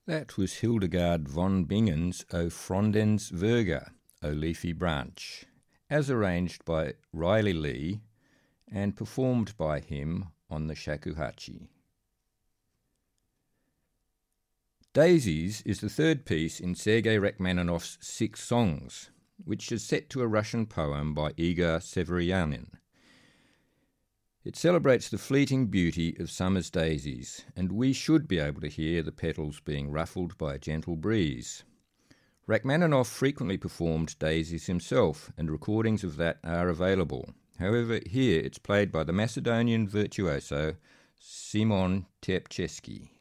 That was Hildegard von Bingen's O Frondens Verga, O Leafy Branch, as arranged by Riley Lee and performed by him on the shakuhachi. Daisies is the third piece in Sergei Rachmaninoff's 6 songs, which is set to a Russian poem by Igor Severyanin. It celebrates the fleeting beauty of summer's daisies, and we should be able to hear the petals being ruffled by a gentle breeze. Rachmaninoff frequently performed daisies himself, and recordings of that are available. However, here it's played by the Macedonian virtuoso Simon Terpchesky.